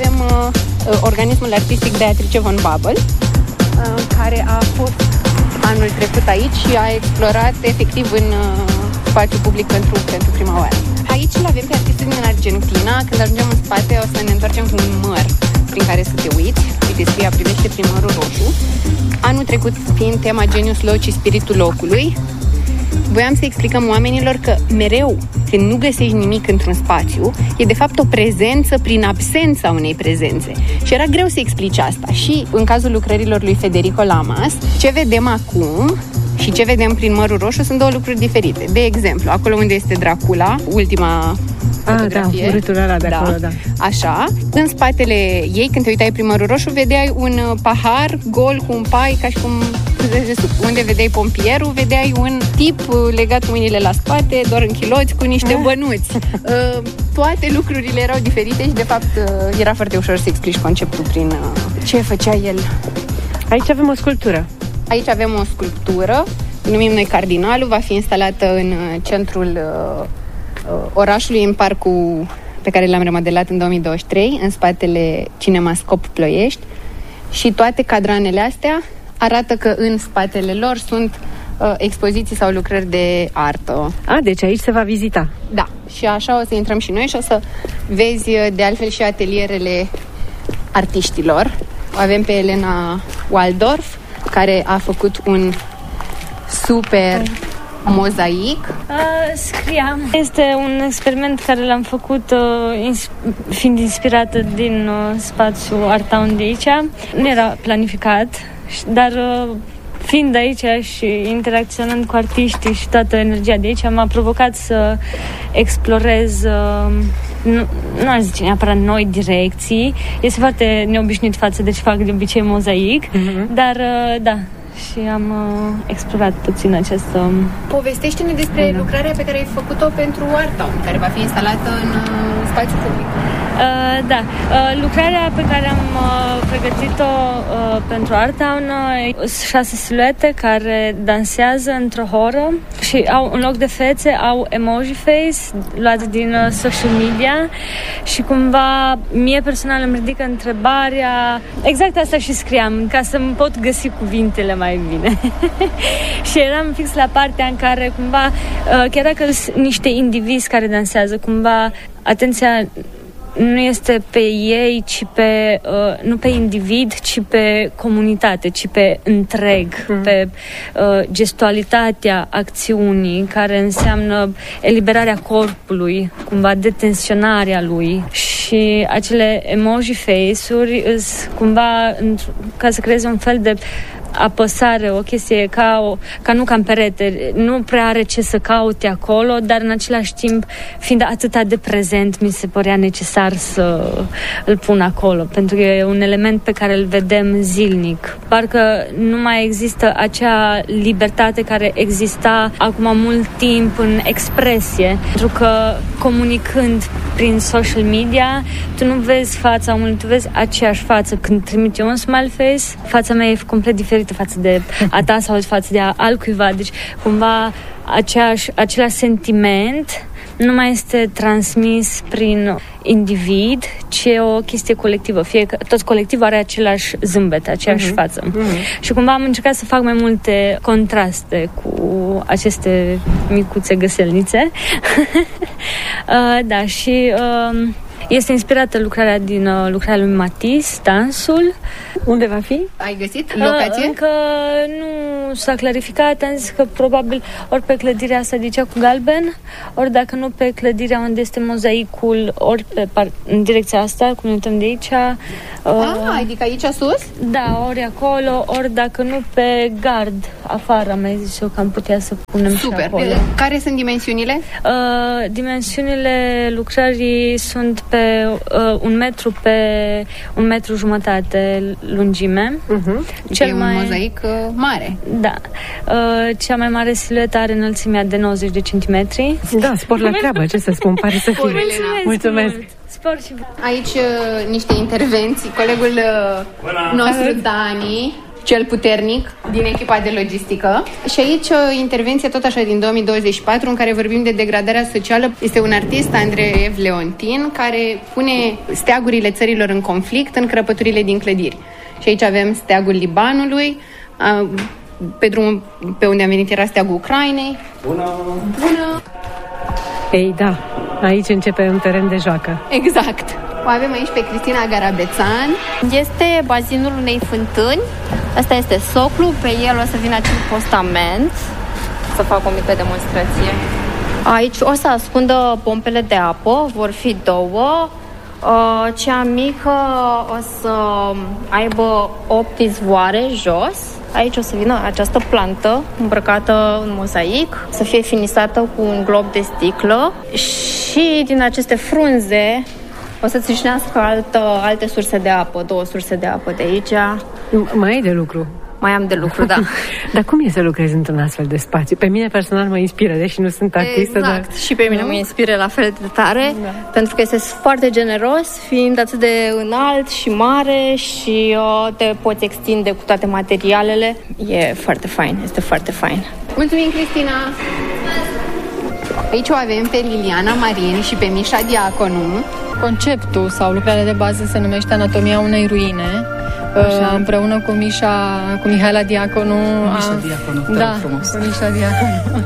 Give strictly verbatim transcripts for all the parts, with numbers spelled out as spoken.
avem uh, organismul artistic Beatrice von Babel, uh, care a fost anul trecut aici și a explorat efectiv în uh, spațiu public pentru, pentru prima oară. Aici îl avem pe artistul din Argentina. Când ajungem în spate o să ne întoarcem cu un măr prin care să te uiți. Uite, scrie, privește prin mărul roșu. Anul trecut, fiind tema Genius Loci, spiritul locului, voiam să explicăm oamenilor că mereu când nu găsești nimic într-un spațiu, e de fapt o prezență prin absența unei prezențe. Și era greu să explici asta. Și în cazul lucrărilor lui Federico Lamas, ce vedem acum și ce vedem prin mărul roșu sunt două lucruri diferite. De exemplu, acolo unde este Dracula, ultima fotografie. Ah, da, urâtul ăla de acolo, da. Așa, în spatele ei, când te uitai prin mărul roșu, vedeai un pahar gol cu un pai, ca și cum unde vedeai pompierul, vedeai un tip legat cu mâinile la spate, doar în chiloți, cu niște bănuți. uh, toate lucrurile erau diferite și, de fapt, uh, era foarte ușor să explici conceptul prin uh, ce făcea el. Aici avem o sculptură. Aici avem o sculptură, numim noi Cardinalul, va fi instalată în centrul uh, uh, orașului, în parcul pe care l-am remodelat în două mii douăzeci și trei, în spatele Cinemascop Ploiești, și toate cadranele astea arată că în spatele lor sunt uh, expoziții sau lucrări de artă. A, deci aici se va vizita. Da, și așa o să intrăm și noi și o să vezi de altfel și atelierele artiștilor. O avem pe Elena Waldorf, care a făcut un super mozaic. Uh, scriam. Este un experiment care l-am făcut uh, ins- fiind inspirată din uh, spațiul Art Town de aici. Nu era planificat, dar uh, fiind aici și interacționând cu artiștii și toată energia de aici, m-a provocat să explorez uh, nu, nu aș zice neapărat noi direcții. Este foarte neobișnuit față de ce fac de obicei mozaic, uh-huh. dar uh, da, și am uh, explorat puțin această... Povestește-ne despre uh, lucrarea pe care ai făcut-o pentru Art Town, care va fi instalată în uh, spațiu public. Uh, da, uh, lucrarea pe care am uh, pregătit-o uh, pentru Art Town uh, șase siluete care dansează într-o horă și au, în loc de fețe, au emoji face luate din uh, social media și cumva mie personal îmi ridică întrebarea, exact asta și scriam, ca să-mi pot găsi cuvintele mai bine. Și eram fix la partea în care cumva, uh, chiar dacă sunt niște indivizi care dansează, cumva atenția nu este pe ei, ci pe uh, nu pe individ, ci pe comunitate, ci pe întreg, mm. pe uh, gestualitatea acțiunii, care înseamnă eliberarea corpului, cumva detensionarea lui. Și acele emoji face-uri cumva ca să creeze un fel de apăsare, o chestie ca, o, ca nu ca în perete, nu prea are ce să caute acolo, dar în același timp, fiind atât de prezent, mi se părea necesar să îl pun acolo, pentru că e un element pe care îl vedem zilnic. Parcă nu mai există acea libertate care exista acum mult timp în expresie, pentru că comunicând prin social media, tu nu vezi fața omului, tu vezi aceeași față. Când trimit eu un smile face, fața mea e complet diferită față de a ta sau față de a altcuiva. Deci, cumva, aceeași, același sentiment nu mai este transmis prin individ, ci e o chestie colectivă. Fie că tot colectivul are același zâmbet, aceeași uh-huh. față. Uh-huh. Și cumva am încercat să fac mai multe contraste cu aceste micuțe găselnițe. uh, da, și... Uh, este inspirată lucrarea din uh, lucrarea lui Matisse, dansul. Unde va fi? Ai găsit locație? Uh, încă nu s-a clarificat. Am zis că probabil ori pe clădirea asta de cea cu galben, ori dacă nu pe clădirea unde este mozaicul, ori pe par- în direcția asta, cum ne uităm de aici. Uh, ah, adică aici sus? Da, ori acolo, ori dacă nu pe gard, afară, am mai zis eu că am putea să punem Super. și acolo. Care sunt dimensiunile? Uh, dimensiunile lucrării sunt pe uh, un metru pe un metru jumătate lungime. Uh-huh. Cel e mai... un mozaic uh, mare. Da. Uh, cea mai mare siluetă are înălțimea de nouăzeci de centimetri. Da, spor la treabă, ce să spun, pare să fie. Mulțumesc. Mulțumesc. Spor și... Aici uh, niște intervenții. Colegul uh, nostru, Dani, cel puternic din echipa de logistică. Și aici o intervenție tot așa din două mii douăzeci și patru în care vorbim de degradarea socială. Este un artist, Andrei Leontin, care pune steagurile țărilor în conflict în crăpăturile din clădiri. Și aici avem steagul Libanului, pe drumul pe unde am venit era steagul Ucrainei. Bună! Bună! Ei, da, aici începe un teren de joacă. Exact! O avem aici pe Cristina Garabețan. Este bazinul unei fântâni. Asta este soclu, pe el o să vină acel postament. Să fac o mică demonstrație. Aici o să ascundă pompele de apă, vor fi două. Cea mică o să aibă opt izvoare jos. Aici o să vină această plantă îmbrăcată în mozaic, să fie finisată cu un glob de sticlă și din aceste frunze o să țâșnească altă, alte surse de apă, două surse de apă de aici. Mai ai de lucru. Mai am de lucru, da. Dar cum e să lucrezi într-un astfel de spațiu? Pe mine personal mă inspiră, deși nu sunt artistă. Exact, dar... și pe mine mă inspiră la fel de tare, da. Pentru că este foarte generos, fiind atât de înalt și mare și uh, te poți extinde cu toate materialele. E foarte fain, este foarte fain. Mulțumim, Cristina! Aici o avem pe Liliana Marin și pe Mișa Diaconu. Conceptul sau lucrarea de bază se numește Anatomia unei ruine. Așa. Împreună cu Mișa, cu Mihaela Diaconu. Mișa Diaconu, da, frumos. cu Mișa Diaconu.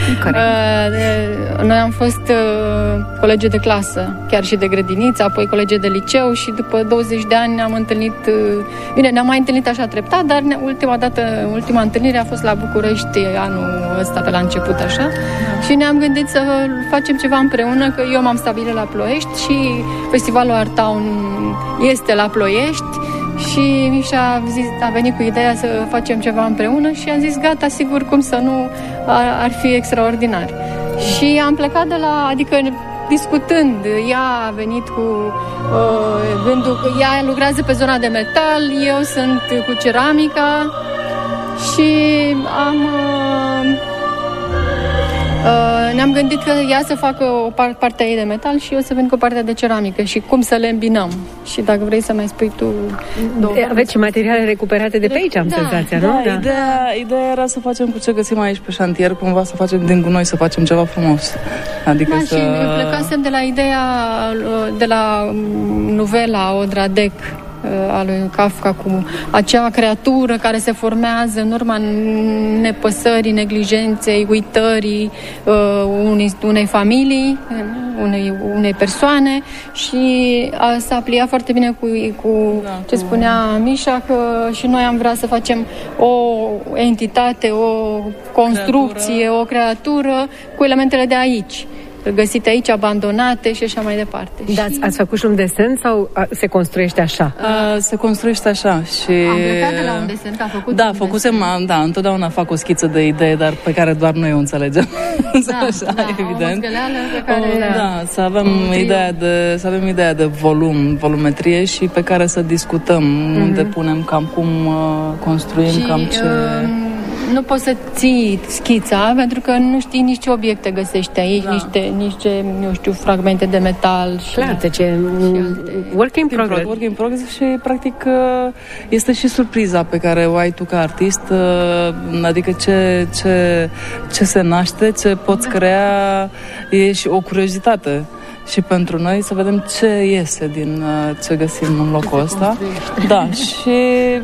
Noi am fost colegi de clasă, chiar și de grădiniță, apoi colegi de liceu și după douăzeci de ani ne-am întâlnit, bine, ne-am mai întâlnit așa treptat, dar ultima dată, ultima întâlnire a fost la București anul ăsta, pe la început așa, da. Și ne-am gândit să facem ceva împreună, că eu m-am stabilit la Ploiești și Festivalul Art Town este la Ploiești. Și Mișa a, zis, a venit cu ideea să facem ceva împreună și am zis gata, sigur, cum să nu, ar, ar fi extraordinar. Și am plecat de la, adică discutând, ea a venit cu uh, gândul, ea lucrează pe zona de metal, eu sunt cu ceramica și am... Uh, Uh, ne-am gândit că ea să facă o par- partea ei de metal și eu să vin cu partea de ceramică și cum să le îmbinăm. Și dacă vrei să mai spui tu... Aveți și materiale recuperate de pe aici, am da, senzația, da, nu? Da, ideea, ideea era să facem cu ce găsim aici pe șantier, cumva să facem din gunoi, să facem ceva frumos. Adică da, să... și plecasem de la ideea, de la novela Odradec, a lui Kafka, cu acea creatură care se formează în urma nepăsării, neglijenței, uitării uh, unei, unei familii, unei, unei persoane și a, s-a pliat foarte bine cu, cu da, ce cu... spunea Mișa, că și noi am vrea să facem o entitate, o construcție, creatură. o creatură cu elementele de aici, găsite aici, abandonate și așa mai departe. Da, și... ați făcut și un desen sau se construiește așa? Uh, se construiește așa și... Am plecat de la un desen, că a făcut Da, făcusem, desen. da, întotdeauna fac o schiță de idee, dar pe care doar noi o înțelegem. Da, așa, da, evident. O pe care... O, da, să avem ideea de, să avem ideea de volum, volumetrie și pe care să discutăm mm-hmm. unde punem, cam cum uh, construim, și, cam ce... Uh, nu poți să ții schița, pentru că nu știi nici ce obiecte găsești aici, da. nici, ce, nici ce, nu știu, fragmente de metal. Și, clar, de ce work in progress. Work in progress și, practic, este și surpriza pe care o ai tu ca artist, adică ce, ce, ce se naște, ce poți da. crea, e și o curiozitate. Și pentru noi să vedem ce iese din ce găsim în locul ăsta. Da, și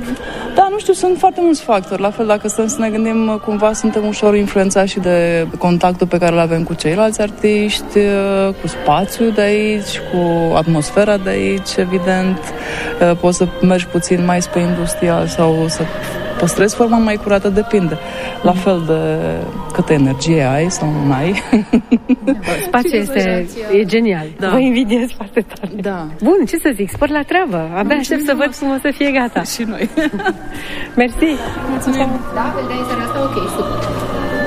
da, nu știu, sunt foarte mulți factori. La fel, dacă stăm să ne gândim, cumva suntem ușor influențați și de contactul pe care îl avem cu ceilalți artiști, cu spațiul de aici, cu atmosfera de aici, evident. Poți să mergi puțin mai spre industrial sau să păstrezi forma mai curată, depinde. La fel de câtă energie ai sau nu ai. Spațiul este e genial. Da. Vă invidiez foarte tare. Da. Bun, ce să zic, spor la treabă. Abia aștept să văd cum o să fie gata. Și noi. Mersi. Mulțumim. Da, vedeai seara asta, ok, super.